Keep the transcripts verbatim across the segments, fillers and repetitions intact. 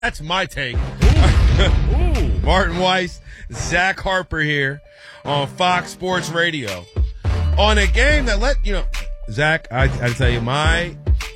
That's my take. Ooh. Ooh. Martin Weiss, Zach Harper here on Fox Sports Radio. On a game that let, you know, Zach, I, I tell you, my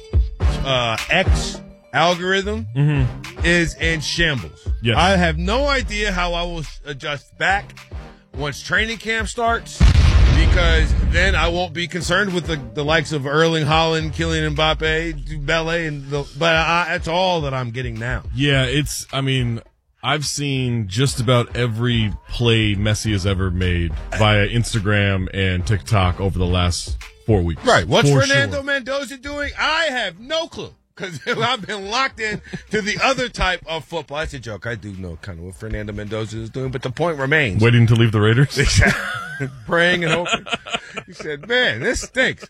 uh, X algorithm mm-hmm. is in shambles. Yes. I have no idea how I will adjust back once training camp starts, because then I won't be concerned with the, the likes of Erling Haaland, Kylian Mbappe, Bele, and the, but I, that's all that I'm getting now. Yeah, it's, I mean, I've seen just about every play Messi has ever made via Instagram and TikTok over the last four weeks. Right. What's For Fernando sure. Mendoza doing? I have no clue, because I've been locked in to the other type of football. That's a joke. I do know kind of what Fernando Mendoza is doing, but the point remains. Waiting to leave the Raiders? Praying and hoping. He said, man, this stinks.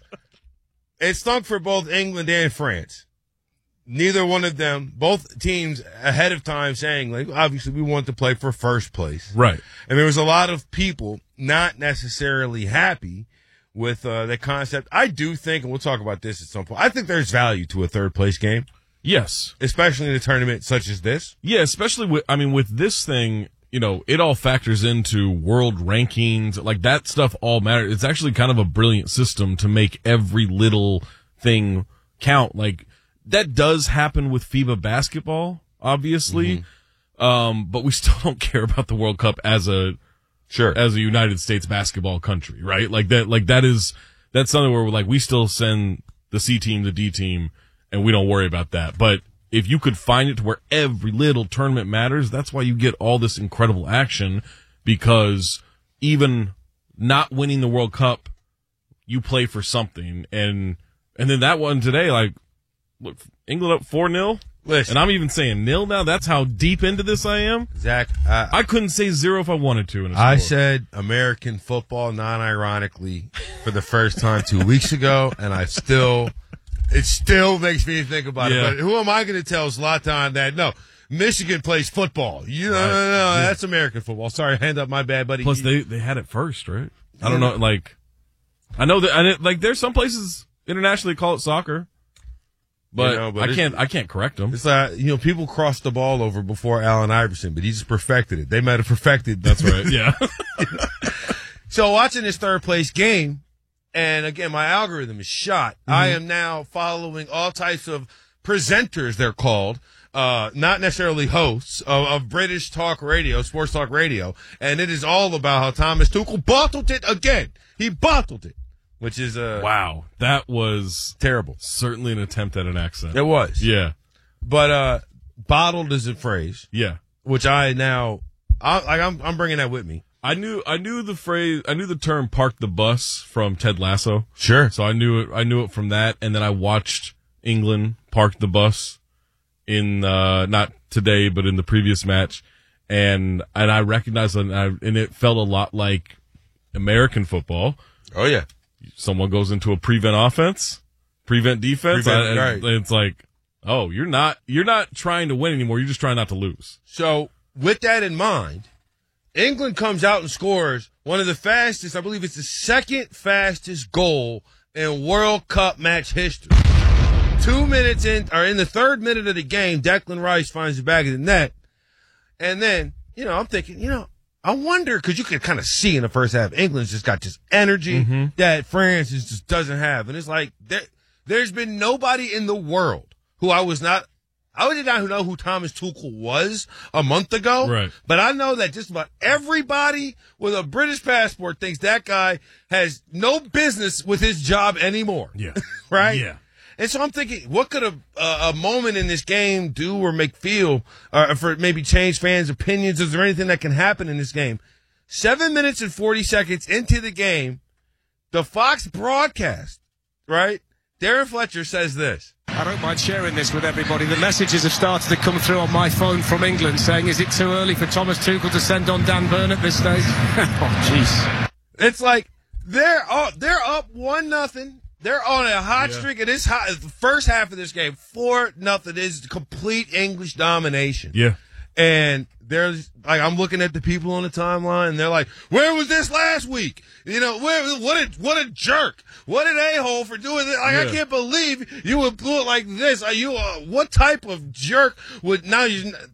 It stunk for both England and France. Neither one of them, both teams ahead of time saying, like, obviously we want to play for first place. Right. And there was a lot of people not necessarily happy with uh, the concept. I do think, and we'll talk about this at some point, I think there's value to a third place game. Yes. Especially in a tournament such as this. Yeah, especially with, I mean, with this thing, you know, it all factors into world rankings. Like, that stuff all matters. It's actually kind of a brilliant system to make every little thing count. Like, that does happen with FIBA basketball, obviously. Mm-hmm. Um, but we still don't care about the World Cup as a, sure, as a United States basketball country, right? Like that, like that is, that's something where we're like, we still send the C team, the D team, and we don't worry about that. But if you could find it to where every little tournament matters, that's why you get all this incredible action, because even not winning the World Cup, you play for something. And, and then that one today, like, look, England up four nil. Listen. And I'm even saying nil now. That's how deep into this I am. Zach, I, I couldn't say zero if I wanted to. In a I sport. said American football, non-ironically, for the first time two weeks ago, and I still, it still makes me think about Yeah. it. But who am I going to tell Zlatan that, no, Michigan plays football? You know, Right. no, no, no, Yeah. that's American football. Sorry, hand up my bad, buddy. Plus, they, they had it first, right? I don't know. Like, I know that, and it, like, there's some places internationally call it soccer. But, you know, but I can't, I can't correct them. It's like, you know, people crossed the ball over before Allen Iverson, but he just perfected it. They might have perfected. That's right. Yeah. So watching this third place game, and again, my algorithm is shot. Mm-hmm. I am now following all types of presenters, they're called, uh, not necessarily hosts of, of British talk radio, sports talk radio. And it is all about how Thomas Tuchel bottled it again. He bottled it. Which is uh wow, that was terrible. Certainly an attempt at an accent. It was, yeah. But uh, bottled is a phrase, yeah. Which I now, I, like I'm, I'm bringing that with me. I knew, I knew the phrase, I knew the term "park the bus" from Ted Lasso. Sure. So I knew it, I knew it from that, and then I watched England park the bus in uh not today, but in the previous match, and and I recognized it, and, I, and it felt a lot like American football. Oh yeah. Someone goes into a prevent offense, prevent defense. Prevent, I, right. It's like, oh, you're not, you're not trying to win anymore. You're just trying not to lose. So with that in mind, England comes out and scores one of the fastest, I believe it's the second fastest goal in World Cup match history. Two minutes in, or in the third minute of the game, Declan Rice finds the back of the net. And then, you know, I'm thinking, you know, I wonder, because you can kind of see in the first half, England's just got this energy mm-hmm. that France is, just doesn't have. And it's like, there, there's been nobody in the world who I was not, I did not know who Thomas Tuchel was a month ago. Right. But I know that just about everybody with a British passport thinks that guy has no business with his job anymore. Yeah. Right? Yeah. And so I'm thinking, what could a, a, a moment in this game do or make feel, or for maybe change fans' opinions? Is there anything that can happen in this game? Seven minutes and forty seconds into the game, the Fox broadcast, right? Darren Fletcher says this. I don't mind sharing this with everybody. The messages have started to come through on my phone from England saying, is it too early for Thomas Tuchel to send on Dan Burn at this stage? Oh, jeez. It's like, they're up, they're up one nothing. They're on a hot Yeah. streak, and this hot, the first half of this game, four nothing is complete English domination. Yeah. And there's like I'm looking at the people on the timeline, and they're like, "Where was this last week? You know, where? What a what a jerk! What an a hole for doing this! Like Yeah. I can't believe you would do it like this. Are you? Uh, what type of jerk would now? You